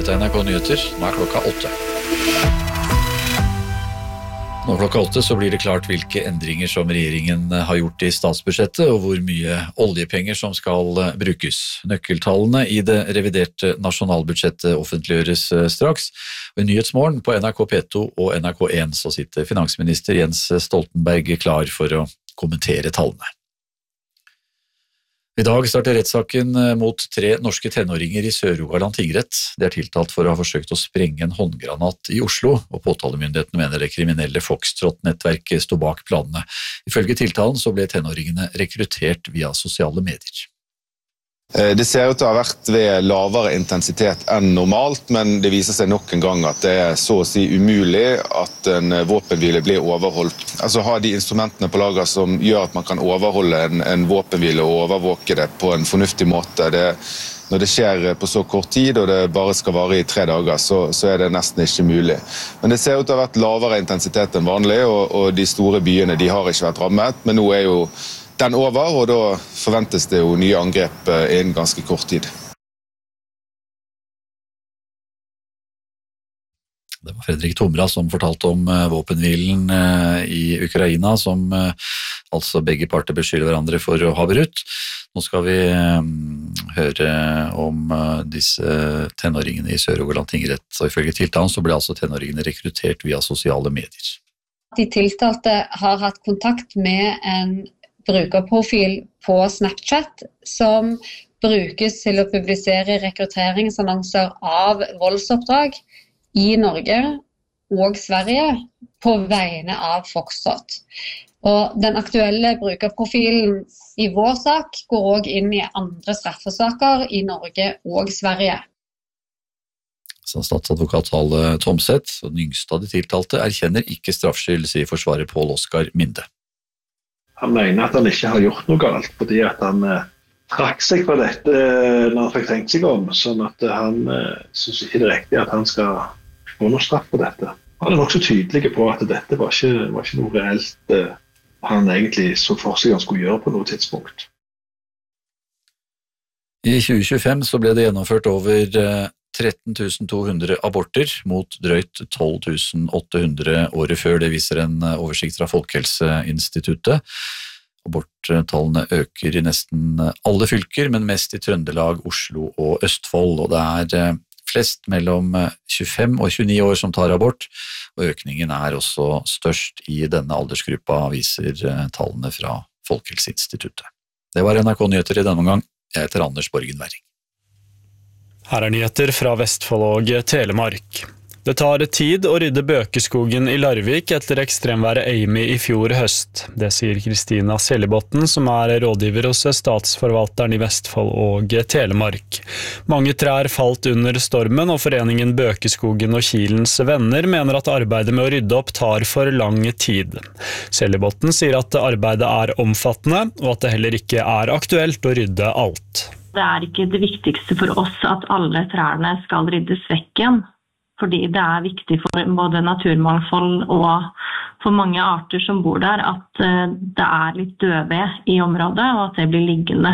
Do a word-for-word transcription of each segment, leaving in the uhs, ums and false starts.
Dette er N R K Nyheter, nå er klokka åtte. Nå klokka åtte så blir det klart hvilke endringer som regjeringen har gjort i statsbudsjettet, og hvor mye oljepenger som skal brukes. Nøkkeltallene i det reviderte nasjonalbudsjettet offentliggjøres straks. Og i Nyhetsmorgen på N R K P to og N R K en så sitter finansminister Jens Stoltenberg klar for å kommentere tallene. I dag starter rettssaken mot tre norske tenåringer i Sør-Rogaland tingrett. De er tiltalt for å ha forsøkt å sprenge en håndgranat i Oslo, og påtalemyndigheten mener det kriminelle Foxtrot-nettverket sto bak planene. Ifølge tiltalen så ble tenåringene rekruttert via sosiale medier. Det ser ut til å ha vært ved lavere intensitet enn normalt, men det viser seg nok en gang at det er så å si umulig at en våpenhvile blir overholdt. Altså ha de instrumentene på lager som gjør at man kan overholde en, en våpenhvile og overvåke det på en fornuftig måte. Det, når det skjer på så kort tid og det bare skal vare i tre dager, så, så er det nesten ikke mulig. Men det ser ut til å ha vært lavere intensitet enn vanlig, og, og de store byene de har ikke vært rammet, men nå er jo den over, og da forventes det jo nye angrep innen ganske kort tid. Det var Fredrik Tomra som fortalte om våpenhvilen i Ukraina, som altså begge parter beskylder hverandre for å ha brutt. Nå skal vi høre om disse tenåringene i Sør-Rogaland tingrett, og ifølge tiltalen så ble altså tenåringene rekruttert via sosiale medier. De tiltalte har hatt kontakt med en brukerprofil på Snapchat som brukes til å publisere rekrutteringsannonser av voldsoppdrag i Norge og Sverige på vegne av Foxtrot. Og den aktuelle brukerprofilen i vår sak går også inn i andre straffesaker i Norge og Sverige. Så statsadvokat Hale Tomseth, og den yngste av de tiltalte, erkjenner ikke straffskyld, sier forsvarer Pål Oskar Minde. Han mener at han ikke har gjort noe galt, fordi at han eh, trakk seg fra dette når han fikk tenkt seg om, sånn at han eh, synes ikke det er riktig at han skal få noe straff på dette. Han er nok så tydelig på at dette var ikke, var ikke noe reelt eh, han egentlig så for seg han skulle gjøre på noe tidspunkt. I tjue tjuefem så ble det gjennomført over tretten tusen to hundre aborter mot drøyt tolv tusen åtte hundre året før. Det viser en oversikt fra Folkehelseinstituttet. Aborttallene øker i nesten alle fylker, men mest i Trøndelag, Oslo og Østfold. Og det er flest mellom tjuefem og tjueni år som tar abort, og økningen er også størst i denne aldersgruppa, viser tallene fra Folkehelseinstituttet. Det var N R K Nyheter i denne omgang. Jeg heter Anders Borgen Werring. Her er nyheter fra Vestfold og Telemark. Det tar tid å rydde bøkeskogen i Larvik etter ekstremværet Amy i fjor høst. Det sier Kristina Sellibotten, som er rådgiver hos statsforvalteren i Vestfold og Telemark. Mange trær falt under stormen, og foreningen Bøkeskogen og Kilens venner mener at arbeidet med å rydde opp tar for lang tid. Sellibotten sier at arbeidet er omfattende, og at det heller ikke er aktuelt å rydde alt. Det er ikke det viktigste for oss at alle trærne skal ryddes vekk igjen, fordi det er viktig for både naturmangfold og for mange arter som bor der at det er litt dødved i området, og at det blir liggende.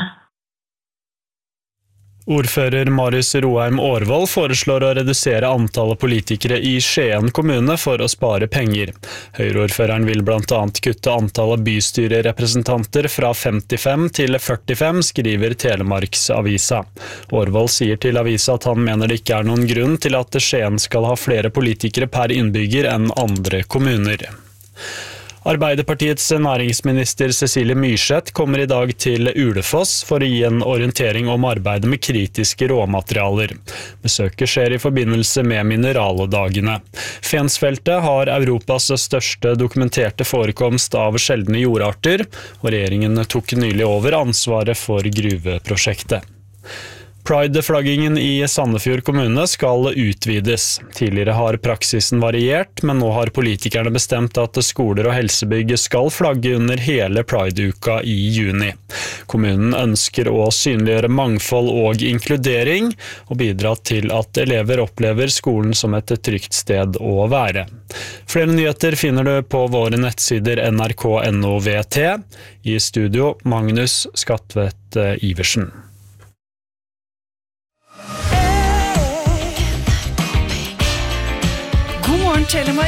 Ordfører Marius Roheim Aarvold foreslår å redusere antallet politikere i Skien kommune for å spare penger. Høyreordføreren vil blant annet kutte antallet bystyrerepresentanter fra femtifem til førtifem, skriver Telemarksavisa. Aarvold sier til avisa at han mener det ikke er noen grunn til at Skien skal ha flere politikere per innbygger enn andre kommuner. Arbeiderpartiets næringsminister Cecilie Myrseth kommer i dag til Ulefoss for å gi en orientering om arbeidet med kritiske råmaterialer. Besøket skjer i forbindelse med mineraldagene. Fensfeltet har Europas største dokumenterte forekomst av sjeldne jordarter, og regjeringen tok nylig over ansvaret for gruveprosjektet. Pride-flaggingen i Sandefjord kommune skal utvides. Tidligere har praksisen variert, men nå har politikerne bestemt at skoler og helsebygg skal flagge under hele Pride-uka i juni. Kommunen ønsker å synliggjøre mangfold og inkludering, og bidra til at elever opplever skolen som et trygt sted å være. Flere nyheter finner du på våre nettsider N R K punktum N O V T. I studio Magnus Skatvedt Iversen. God morgen, Telemark.